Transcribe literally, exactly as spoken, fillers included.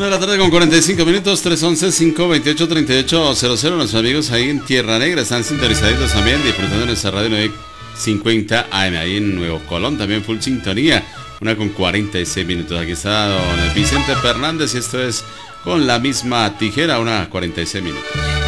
Una de la tarde con cuarenta y cinco minutos, tres once, cinco veintiocho, treinta y ocho cero cero. Nuestros amigos ahí en Tierra Negra están sintonizados también, disfrutando de nuestra radio nueve cincuenta A M. Ahí en Nuevo Colón también full sintonía. Una con cuarenta y seis minutos. Aquí está don Vicente Fernández y esto es Con la Misma Tijera, una cuarenta y seis minutos.